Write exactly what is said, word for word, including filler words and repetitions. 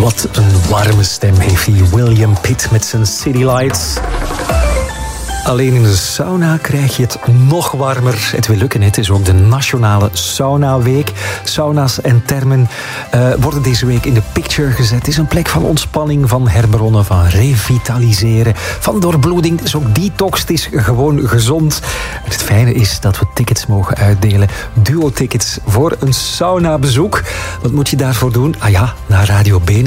Wat een warme stem heeft die William Pitt met zijn City Lights. Alleen in de sauna krijg je het nog warmer. Het wil lukken, het is ook de Nationale Saunaweek. Sauna's en thermen uh, worden deze week in de picture gezet. Het is een plek van ontspanning, van herbronnen, van revitaliseren, van doorbloeding. Het is ook detox, het is gewoon gezond. En het fijne is dat we tickets mogen uitdelen. Duo-tickets voor een saunabezoek. Wat moet je daarvoor doen? Ah ja, naar Radio Bene